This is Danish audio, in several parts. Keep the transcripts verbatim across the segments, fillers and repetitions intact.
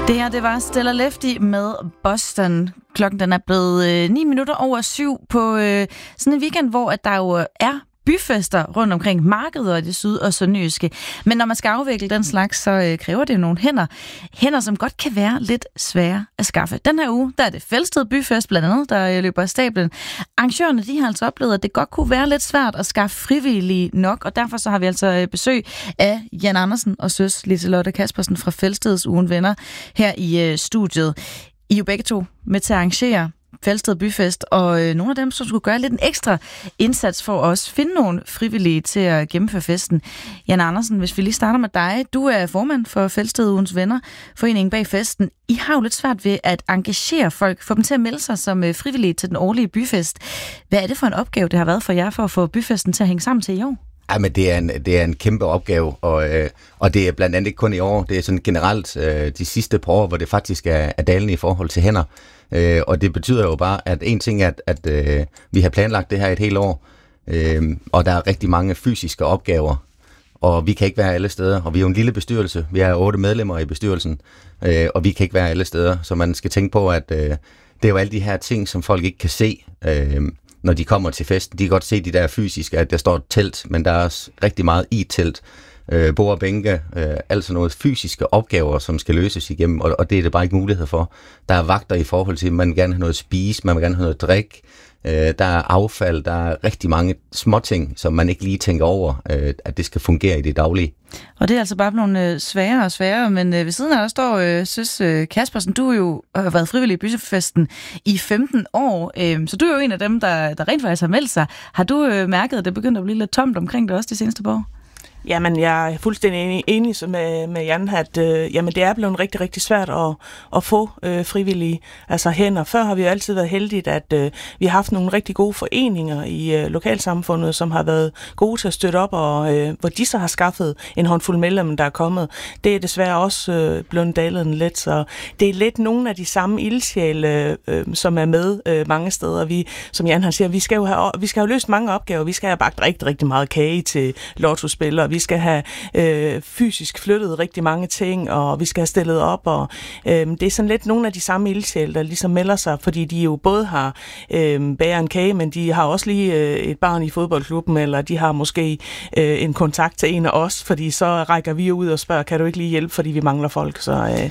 Det her, det var Stella Lefty med Boston. Klokken den er blevet øh, ni minutter over syv på øh, sådan en weekend, hvor at der jo er byfester rundt omkring markeder i det syd- og sønderjyske. Men når man skal afvikle den slags, så øh, kræver det nogle hænder. Hænder, som godt kan være lidt svære at skaffe. Den her uge, der er det Felsted Byfest blandt andet, der øh, løber af stablen. Arrangørerne, de har altså oplevet, at det godt kunne være lidt svært at skaffe frivillige nok, og derfor så har vi altså øh, besøg af Jan Andersen og søs Liselotte Kaspersen fra Felsteds Ugen Venner her i øh, studiet. I er jo begge to med til at arrangere Felsted Byfest, og øh, nogle af dem, som skulle gøre lidt en ekstra indsats for os, finde nogle frivillige til at gennemføre festen. Jan Andersen, hvis vi lige starter med dig. Du er formand for Felsted Ugens Venner, foreningen bag festen. I har jo lidt svært ved at engagere folk, få dem til at melde sig som øh, frivillige til den årlige byfest. Hvad er det for en opgave, det har været for jer for at få byfesten til at hænge sammen til i år? Ja, men det er en, det er en kæmpe opgave, og, øh, og det er blandt andet ikke kun i år, det er sådan generelt øh, de sidste par år, hvor det faktisk er, er dalende i forhold til hænder. Øh, og det betyder jo bare, at en ting er, at, at øh, vi har planlagt det her et helt år, øh, og der er rigtig mange fysiske opgaver, og vi kan ikke være alle steder, og vi er jo en lille bestyrelse, vi er otte medlemmer i bestyrelsen, øh, og vi kan ikke være alle steder, så man skal tænke på, at øh, det er jo alle de her ting, som folk ikke kan se, øh, når de kommer til festen. De kan godt se de der fysiske, at der står et telt, men der er også rigtig meget i telt. Øh, bord og bænke, øh, altså noget fysiske opgaver, som skal løses igennem, og, og det er det bare ikke mulighed for. Der er vagter i forhold til, at man vil gerne have noget at spise, man vil gerne have noget at drikke, øh, der er affald, der er rigtig mange småting, som man ikke lige tænker over, øh, at det skal fungere i det daglige. Og det er altså bare nogle øh, sværere og sværere, men øh, ved siden af der står øh, søs øh, Kaspersen, du har jo øh, været frivillig i byfesten i femten år, øh, så du er jo en af dem, der, der rent faktisk har meldt sig. Har du øh, mærket, at det begynder at blive lidt tomt omkring det også de seneste par år? Jamen, jeg er fuldstændig enig, enig med, med Jan, at øh, jamen, det er blevet rigtig, rigtig svært at, at få øh, frivillige altså hænder. Før har vi jo altid været heldige, at øh, vi har haft nogle rigtig gode foreninger i øh, lokalsamfundet, som har været gode til at støtte op, og øh, hvor de så har skaffet en håndfuld medlemmer, der er kommet. Det er desværre også øh, blevet dalet lidt, så det er lidt nogle af de samme ildsjæle, øh, som er med øh, mange steder. Vi, som Jan han siger, vi skal jo have, vi skal have løst mange opgaver. Vi skal have bagt rigtig, rigtig meget kage til lottospillere. Vi skal have øh, fysisk flyttet rigtig mange ting, og vi skal have stillet op, og øh, det er sådan lidt nogle af de samme ildsjæle, der ligesom melder sig, fordi de jo både har øh, bager en kage, men de har også lige øh, et barn i fodboldklubben, eller de har måske øh, en kontakt til en af os, fordi så rækker vi ud og spørger, kan du ikke lige hjælpe, fordi vi mangler folk, så... Øh,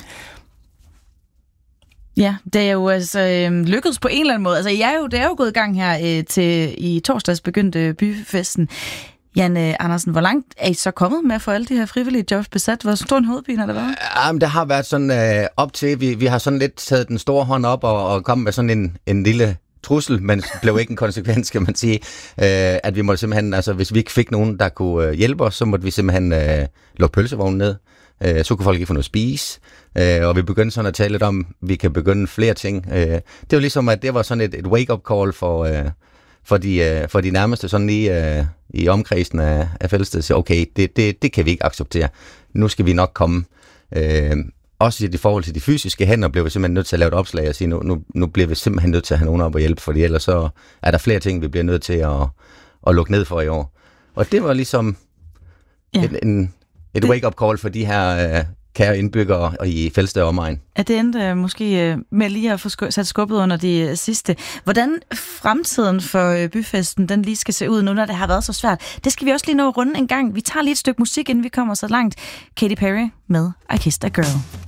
Ja, det er jo altså øh, lykkedes på en eller anden måde. Altså, jeg er jo, det er jo gået i gang her øh, til i torsdags begyndte byfesten. Jan øh, Andersen, hvor langt er I så kommet med at få alle de her frivillige jobs besat? Hvor stor en hovedpine har det været? Ja, men det har været sådan øh, op til, vi, vi har sådan lidt taget den store hånd op og, og kommet med sådan en, en lille trussel, men blev ikke en konsekvens, kan man sige, øh, at vi måtte simpelthen, altså hvis vi ikke fik nogen, der kunne øh, hjælpe os, så måtte vi simpelthen øh, lukke pølsevognen ned. Øh, så kunne folk ikke få noget at spise, øh, og vi begyndte sådan at tale lidt om, vi kan begynde flere ting. Øh, det var ligesom, at det var sådan et, et wake-up call for... Øh, For de, øh, for de nærmeste sådan lige øh, i omkredsen af, af Felsted, så okay, det, det, det kan vi ikke acceptere. Nu skal vi nok komme. Øh, også i forhold til de fysiske hænder, bliver vi simpelthen nødt til at lave et opslag og sige, nu, nu, nu bliver vi simpelthen nødt til at have nogen op og hjælpe, fordi ellers så er der flere ting, vi bliver nødt til at, at lukke ned for i år. Og det var ligesom ja. en, en, et wake-up call for de her... Øh, kære indbyggere i Felsted og omegn. At det endte måske med lige at få sat skubbet under de sidste. Hvordan fremtiden for byfesten, den lige skal se ud nu, når det har været så svært, det skal vi også lige nå at runde en gang. Vi tager lige et stykke musik, inden vi kommer så langt. Katy Perry med I Kissed a Girl.